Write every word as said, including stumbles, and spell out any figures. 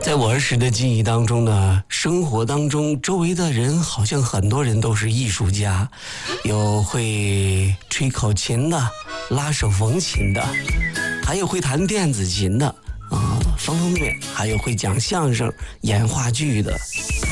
在我儿时的记忆当中呢，生活当中周围的人好像很多人都是艺术家，有会吹口琴的，拉手风琴的，还有会弹电子琴的啊，方方面面，还有会讲相声、演话剧的。